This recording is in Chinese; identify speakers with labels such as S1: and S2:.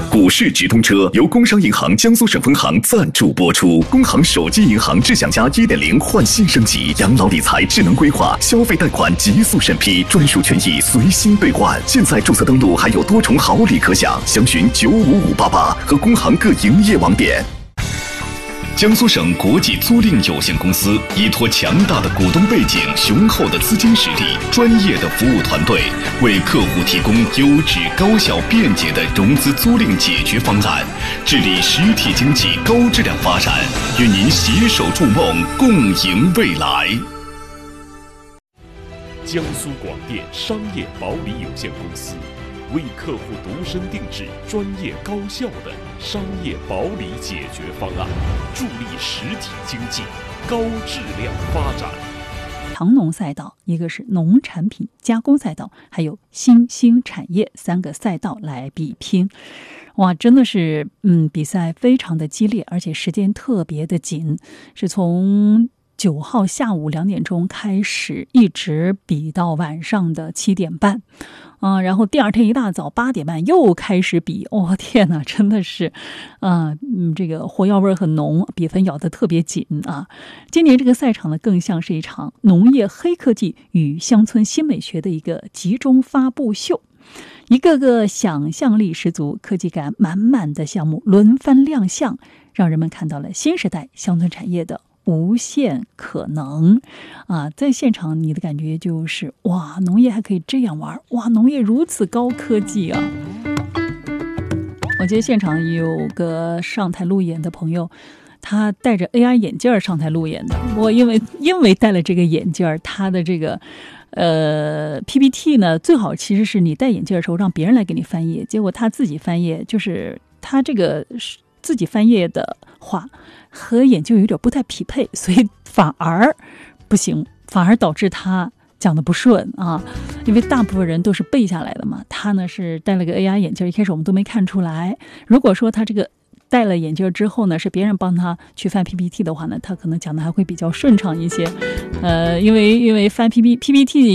S1: 股市直通车由工商银行江苏省分行赞助播出。工行手机银行智享家 1.0 换新升级，养老理财智能规划，消费贷款极速审批，专属权益随心兑换。现在注册登录还有多重好礼可享，详询95588和工行各营业网点。江苏省国际租赁有限公司依托强大的股东背景、雄厚的资金实力、专业的服务团队，为客户提供优质、高效、便捷的融资租赁解决方案，致力实体经济高质量发展，与您携手筑梦，共赢未来。
S2: 江苏广电商业保理有限公司为客户独身定制专业高效的商业保理解决方案，助力实体经济高质量发展。
S3: 长农赛道，一个是农产品加工赛道，还有新兴产业3个赛道来比拼。哇，真的是比赛非常的激烈，而且时间特别的紧，是从9号下午2点钟开始，一直比到晚上的7点半。然后第二天一大早8点半又开始比，天哪，真的是，这个火药味很浓，比分咬得特别紧啊。今年这个赛场呢，更像是一场农业黑科技与乡村新美学的一个集中发布秀，一个个想象力十足、科技感满满的项目轮番亮相，让人们看到了新时代乡村产业的无限可能啊！在现场你的感觉就是哇，农业还可以这样玩，哇，农业如此高科技啊！我觉得现场有个上台路演的朋友，他戴着 AI 眼镜上台路演的。我因为戴了这个眼镜，他的这个PPT 呢，最好其实是你戴眼镜的时候让别人来给你翻页，结果他自己翻页，就是他这个自己翻页的话和眼镜有点不太匹配，所以反而不行，反而导致他讲的不顺啊。因为大部分人都是背下来的嘛，他呢是戴了个 AI 眼镜，一开始我们都没看出来。如果说他这个戴了眼镜之后呢，是别人帮他去翻 PPT 的话呢，他可能讲的还会比较顺畅一些。因为翻 PPT